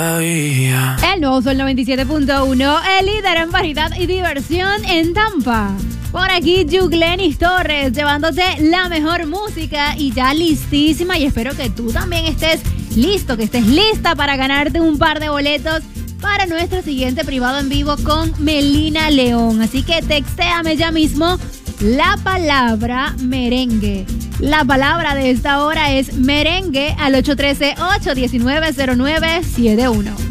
El nuevo Sol 97.1, el líder en variedad y diversión en Tampa. Por aquí, Yuglenis Torres, llevándote la mejor música y ya listísima. Y espero que tú también estés listo, que estés lista para ganarte un par de boletos para nuestro siguiente privado en vivo con Melina León. Así que textéame ya mismo la palabra merengue. La palabra de esta hora es merengue al 813-819-0971.